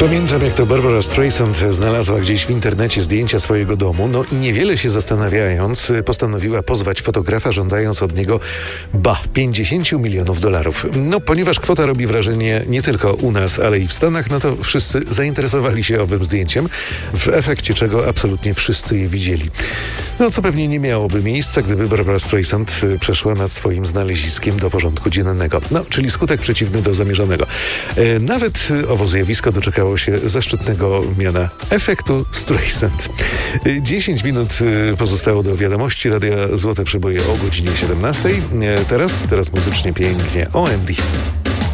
Pamiętam, jak to Barbara Streisand znalazła gdzieś w internecie zdjęcia swojego domu, no i niewiele się zastanawiając, postanowiła pozwać fotografa, żądając od niego 50 milionów dolarów. No, ponieważ kwota robi wrażenie nie tylko u nas, ale i w Stanach, no to wszyscy zainteresowali się owym zdjęciem, w efekcie czego absolutnie wszyscy je widzieli. No, co pewnie nie miałoby miejsca, gdyby Barbara Streisand przeszła nad swoim znaleziskiem do porządku dziennego. No, czyli skutek przeciwny do zamierzonego. Nawet owo zjawisko doczekało się zaszczytnego miana efektu Streisand. 10 minut pozostało do wiadomości. Radia Złote Przeboje o godzinie 17. Teraz muzycznie pięknie OMD.